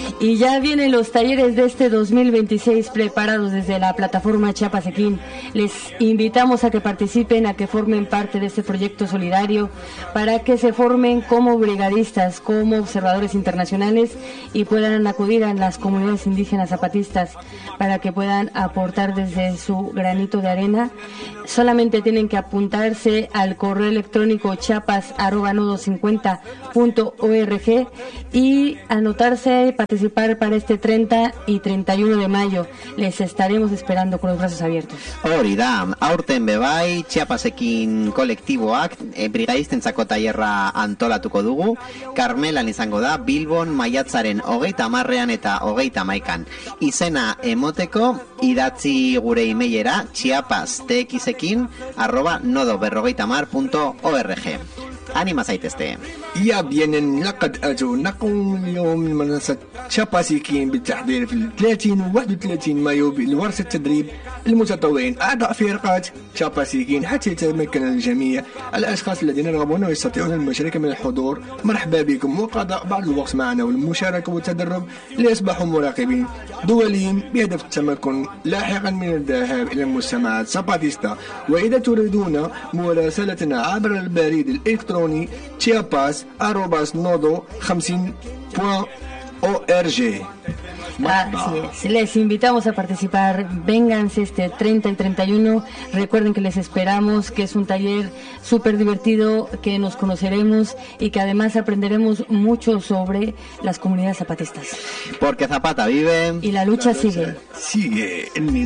Y ya vienen los talleres de este 2026 preparados desde la plataforma Chiapas Equín. Les invitamos a que participen, a que formen parte de este proyecto solidario, para que se formen como brigadistas, como observadores internacionales y puedan acudir a las comunidades indígenas zapatistas para que puedan aportar desde su granito de arena. Solamente tienen que apuntarse al correo electrónico chiapas@nodo50.org y anotarse, participar para este 30 y 31 de mayo. Les estaremos esperando con los brazos abiertos. Hori da, aurten bebai, Chiapasekin kolektiboak brigadistentzako tailerra antolatuko dugu. Karmelan izango da, Bilbon maiatzaren 30 eta 31. Izena emoteko, idatzi gure emailera chiapastekisekin@nodo50.org. Anima zaitezte. يا بيان لقد أتونا اليوم من منصة شاباسيكين بالتحضير في 30 و 31 مايو لورشة التدريب المتطوعين أعضاء فرقات شاباسيكين حتى يتمكن الجميع الأشخاص الذين يرغبون ويستطيعون المشاركة من الحضور. مرحبا بكم وقضاء بعض الوقت معنا والمشاركة والتدرب ليصبحوا مراقبين دوليين بهدف التمكن لاحقا من الذهاب إلى المجتمعات الزاباتيستا. وإذا تريدون مراسلتنا عبر البريد الإلكتروني chiapas@nodo50.org. Así es. Les invitamos a participar. Vénganse este 30 y 31. Recuerden que les esperamos, que es un taller súper divertido, que nos conoceremos y que además aprenderemos mucho sobre las comunidades zapatistas. Porque Zapata vive Y la lucha sigue. Sigue.